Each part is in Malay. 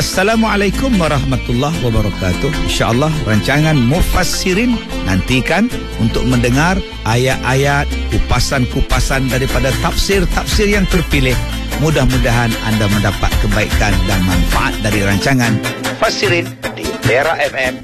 Assalamualaikum warahmatullahi wabarakatuh. InsyaAllah rancangan Mufassirin nantikan untuk mendengar ayat-ayat, kupasan-kupasan daripada tafsir-tafsir yang terpilih. Mudah-mudahan anda mendapat kebaikan dan manfaat dari rancangan Mufassirin di Era FM.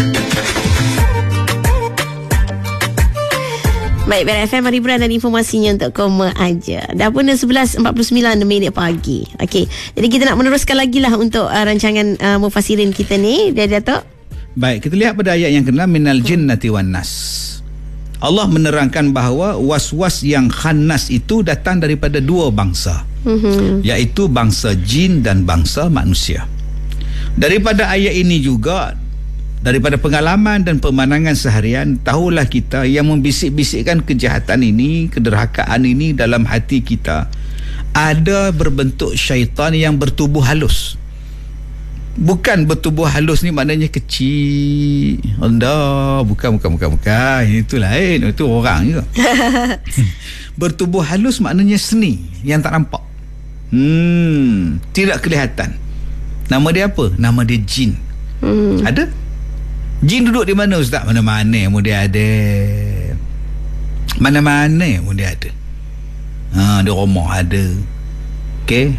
Baik, BRFM hiburan dan informasinya untuk koma aja. Dah pun 11.49 minit pagi. Okey, jadi kita nak meneruskan lagi lah untuk rancangan Mufassirin kita ni, Datuk. Baik, kita lihat pada ayat yang ke-6, minal jinnati wan nas. Allah menerangkan bahawa was-was yang khannas itu datang daripada dua bangsa, iaitu bangsa jin dan bangsa manusia. Daripada ayat ini juga, daripada pengalaman dan pemandangan seharian, tahulah kita yang membisik-bisikkan kejahatan ini, kederhakaan ini dalam hati kita ada berbentuk syaitan yang bertubuh halus. Bukan bertubuh halus ni maknanya kecil, rendah, bukan. Itu lain, itu orang juga. Bertubuh halus maknanya seni yang tak nampak, tidak kelihatan. Nama dia apa? Nama dia jin. Ada? Jin duduk di mana, Ustaz? Mana-mana pun dia ada. Mana-mana pun dia ada. Di rumah ada. Okey.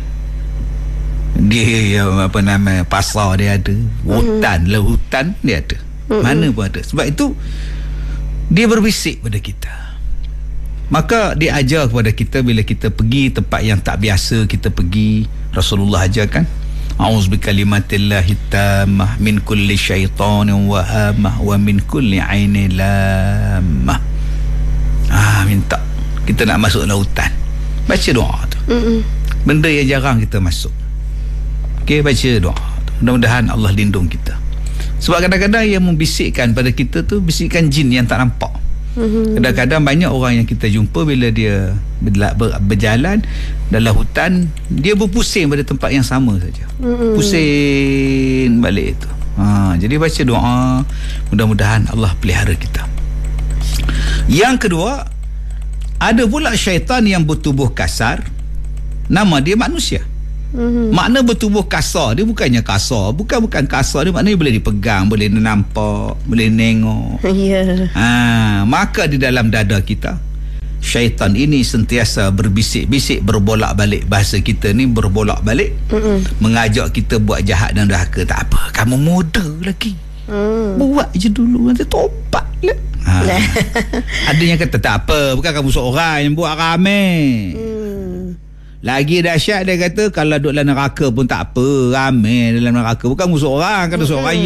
Dia apa nama, pasar dia ada. Hutan dia ada. Mana pun ada. Sebab itu dia berbisik pada kita. Maka dia ajar kepada kita bila kita pergi tempat yang tak biasa kita pergi. Rasulullah ajarkan, a'udzu bikalimatillahi tammah min kulli syaitanin wa hamah wa min kulli ainin lamah. Minta kita nak masuk lautan, baca doa tu. Benda yang jarang kita masuk. Okey, baca doa tu. Mudah-mudahan Allah lindung kita. Sebab kadang-kadang yang membisikkan pada kita tu bisikan jin yang tak nampak. Kadang-kadang banyak orang yang kita jumpa bila dia berjalan dalam hutan, dia berpusing pada tempat yang sama saja. Pusing balik itu. Jadi baca doa, mudah-mudahan Allah pelihara kita. Yang kedua, ada pula syaitan yang bertubuh kasar, nama dia manusia. Makna bertubuh kasar dia bukannya kasar, bukan kasar dia, maknanya boleh dipegang, boleh nampak, boleh nengok. Maka di dalam dada kita syaitan ini sentiasa berbisik-bisik, berbolak-balik. Bahasa kita ni berbolak-balik, mengajak kita buat jahat dan derhaka. Tak apa, kamu muda lagi, buat je dulu, nanti tobat lah. Ada yang kata tak apa, bukan kamu seorang yang buat, ramai. Lagi dahsyat dia kata, kalau duduk dalam neraka pun tak apa, ramai dalam neraka, bukan musuh orang. Kata seorang,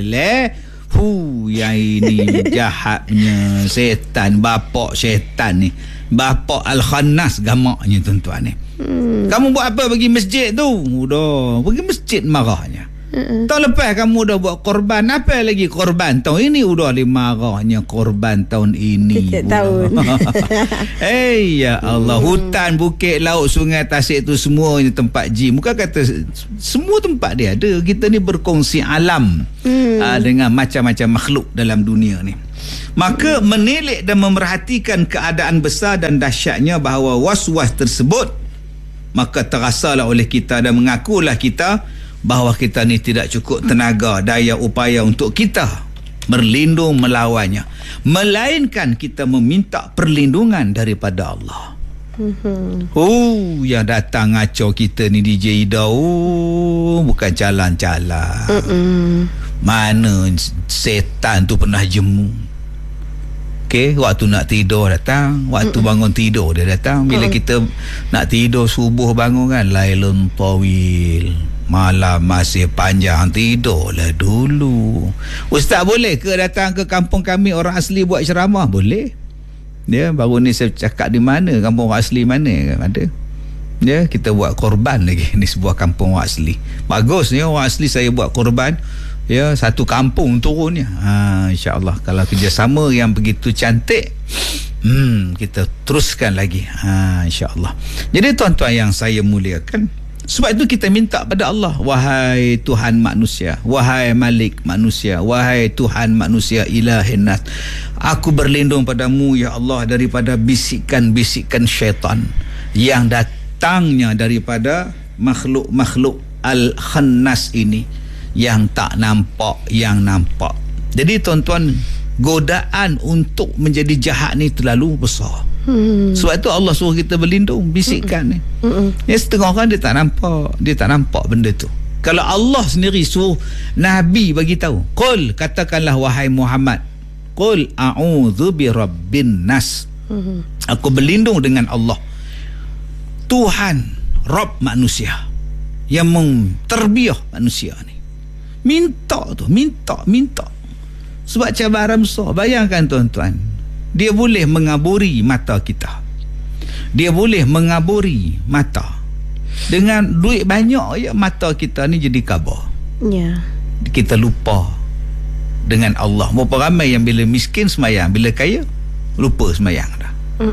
yang ini jahatnya setan, bapak setan ni, bapak Al-Khannas gamaknya tuan-tuan ni. Kamu buat apa pergi masjid tu? Udah pergi masjid marahnya. Tahun lepas kamu dah buat korban, apa lagi korban tahun ini? Udah marahnya korban tahun ini. Tahun. Ya Allah, hutan, bukit, laut, sungai, tasik tu semuanya tempat jin. Bukan kata semua tempat dia ada. Kita ni berkongsi alam dengan macam-macam makhluk dalam dunia ni. Maka menilik dan memerhatikan keadaan besar dan dahsyatnya bahawa was-was tersebut, maka terasalah oleh kita dan mengakulah kita bahawa kita ni tidak cukup tenaga, daya, upaya untuk kita berlindung melawannya, melainkan kita meminta perlindungan daripada Allah. Yang datang ngacau kita ni DJ Ida, bukan jalan-jalan. Mana setan tu pernah jemu. Okey, waktu nak tidur datang, waktu bangun tidur dia datang. Bila kita nak tidur subuh bangun kan, lailun tawil, malam masih panjang, tidurlah dulu. Ustaz, boleh ke datang ke kampung kami orang asli buat ceramah? Boleh. Ya, baru ni saya cakap di mana, kampung orang asli mana ada. Ya, kita buat korban lagi ni sebuah kampung orang asli. Bagus ni orang asli, saya buat korban. Ya, satu kampung turunnya. InsyaAllah kalau kerjasama yang begitu cantik, kita teruskan lagi. InsyaAllah. Jadi tuan-tuan yang saya muliakan, sebab itu kita minta pada Allah, wahai Tuhan manusia, wahai Malik manusia, wahai Tuhan manusia, ilahin nas, aku berlindung padamu ya Allah daripada bisikan-bisikan syaitan yang datangnya daripada makhluk-makhluk Al-Khannas ini, yang tak nampak, yang nampak. Jadi tuan-tuan, godaan untuk menjadi jahat ni terlalu besar. Sebab itu Allah suruh kita berlindung, bisikkan ni. Ya, setengah orang dia tak nampak benda tu. Kalau Allah sendiri suruh Nabi bagi tahu, qul, katakanlah wahai Muhammad, qul a'udzu birabbin nas, aku berlindung dengan Allah, Tuhan Rabb manusia, yang menterbiah manusia ni. Minta sebab cabaran besar. Bayangkan tuan-tuan, dia boleh mengaburi mata kita, dia boleh mengaburi mata. Dengan duit banyak ya, mata kita ni jadi kabur. Kita lupa dengan Allah. Berapa ramai yang bila miskin semayang, bila kaya lupa semayang dah.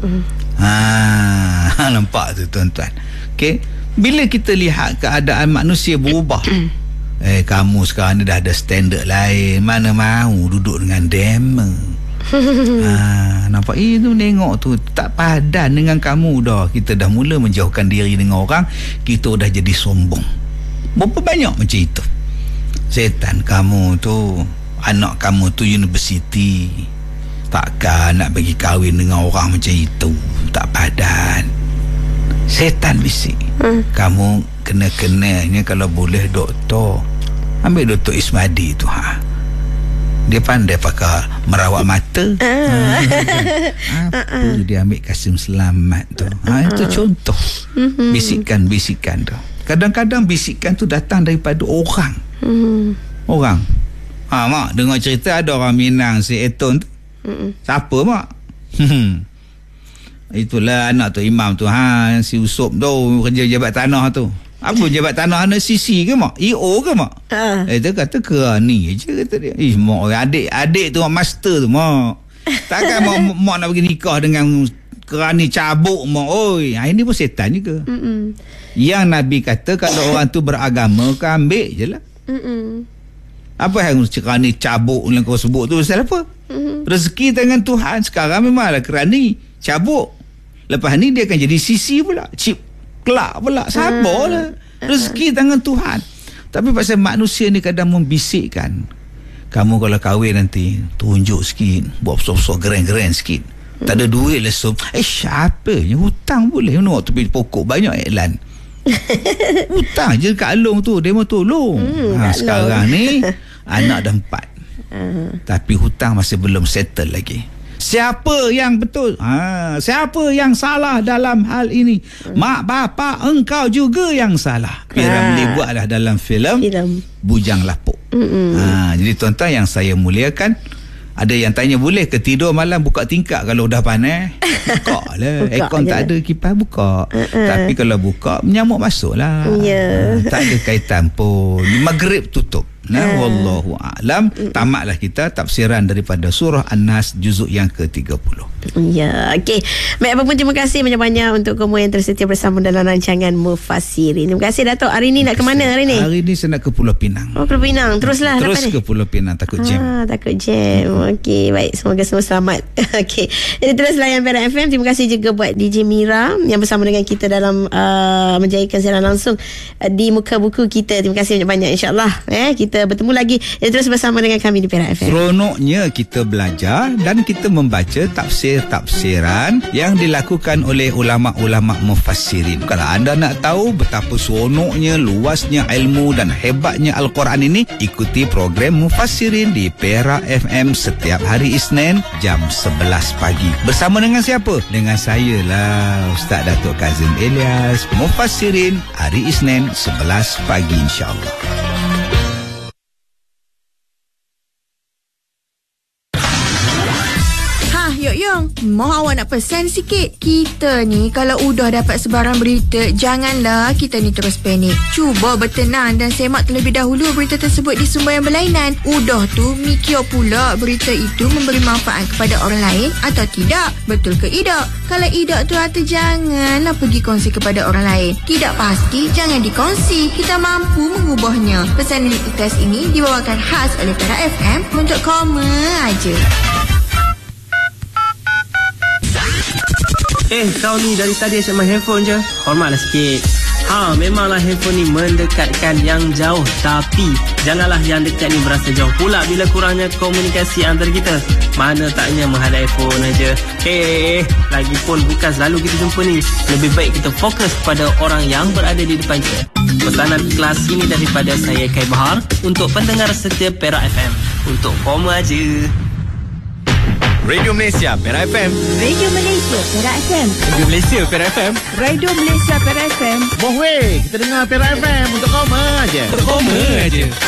Nampak tu tuan-tuan. Okay? Bila kita lihat keadaan manusia berubah, kamu sekarang ni dah ada standard lain, mana mahu duduk dengan demo. Nampak tu, tengok tu tak padan dengan kamu dah. Kita dah mula menjauhkan diri dengan orang, kita dah jadi sombong. Berapa banyak macam itu. Setan kamu tu, anak kamu tu universiti, takkan nak bagi kahwin dengan orang macam itu, tak padan. Setan bisik, kamu kena-kenanya kalau boleh doktor, ambil Dr. Ismadi tu. Dia pandai pakai merawat mata. Apa dia ambil Kasim Selamat tu. Itu contoh bisikan-bisikan tu. Kadang-kadang bisikan tu datang daripada orang. Mak dengar cerita ada orang Minang si Eton tu. Siapa mak? Itulah anak tu imam tu, si Usop tu, kerja jabat tanah tu. Apa jabat tanah anak CC ke mak? EO ke mak? Dia kata kerani je, kata dia. Mak, adik tu master tu mak. Takkan mak nak pergi nikah dengan kerani cabuk mak. Oi, ini pun setan juga. Yang Nabi kata kalau orang tu beragama, kau ambil je lah. Apa yang kerani cabuk yang kau sebut tu pasal apa? Rezeki tangan Tuhan. Sekarang memanglah kerani cabuk, lepas ni dia akan jadi CC pula, chip kelak pula. Sabarlah, rezeki tangan Tuhan. Tapi pasal manusia ni kadang membisikkan, kamu kalau kahwin nanti tunjuk sikit, buat besar-besar geren-geren sikit. Tak ada duit lah, so siapa ni hutang boleh. Waktu pergi pokok banyak iklan hutang je kat Along tu, dia mau tolong. Sekarang ni anak dah 4, tapi hutang masih belum settle lagi. Siapa yang betul? Siapa yang salah dalam hal ini? Mak bapak engkau juga yang salah. Piramli buatlah dalam filem Bujang Lapuk. Jadi tuan-tuan yang saya muliakan, ada yang tanya boleh ke tidur malam buka tingkap kalau dah panas? Buka lah. Aircon tak ada, kipas buka. Tapi kalau buka, nyamuk masuk lah. Tak ada kaitan pun. Maghrib tutup. Wallahu a'lam. Tamatlah kita tafsiran daripada surah An-Nas juzuk yang ke-30. Ya, okey. Baik, apa pun terima kasih banyak-banyak untuk kamu yang tersetia bersama dalam rancangan Mufassirin. Terima kasih Datuk. Hari ni nak ke mana hari ni? Hari ni saya nak ke Pulau Pinang. Pulau Pinang. Teruslah. Terus ke Pulau Pinang, takut jam. Takut jam. Okey, baik. Semoga semua selamat. Okey. Jadi terus layan Perak FM. Terima kasih juga buat DJ Mira yang bersama dengan kita dalam menjayakan siaran langsung di Muka Buku kita. Terima kasih banyak-banyak, insya-Allah. Kita bertemu lagi. Terus bersama dengan kami di Perak FM. Seronoknya kita belajar dan kita membaca tafsiran yang dilakukan oleh ulama-ulama mufassirin. Kalau anda nak tahu betapa seronoknya, luasnya ilmu dan hebatnya Al-Quran ini, ikuti program Mufassirin di Perak FM setiap hari Isnin jam 11 pagi. Bersama dengan siapa? Dengan saya lah, Ustaz Datuk Kazim Elias. Mufassirin hari Isnin 11 pagi, insya-Allah. Mau awak nak pesan sikit? Kita ni kalau udah dapat sebarang berita, janganlah kita ni terus panik. Cuba bertenang dan semak terlebih dahulu berita tersebut di sumber yang berlainan. Udah tu mikir pula berita itu memberi manfaat kepada orang lain atau tidak. Betul ke tidak? Kalau tidak tu hati janganlah pergi kongsi kepada orang lain. Tidak pasti jangan dikongsi. Kita mampu mengubahnya. Pesanan ikhlas ini dibawakan khas oleh Perak FM untuk koma aja. Kau ni dari tadi asyik main handphone je. Hormatlah sikit. Memanglah handphone ni mendekatkan yang jauh, tapi janganlah yang dekat ni berasa jauh pula bila kurangnya komunikasi antara kita. Mana taknya menghadap iPhone aja. Lagipun bukan selalu kita jumpa ni. Lebih baik kita fokus kepada orang yang berada di depan kita. Pesanan kelas ini daripada saya, Kai Bahar, untuk pendengar setia Perak FM. Untuk koma aja. Radio Malaysia Perak FM. Radio Malaysia Perak FM. Radio Malaysia Perak FM. Radio Malaysia Perak FM. Boh weh, kita dengar Perak FM untuk koma aja. Koma aja.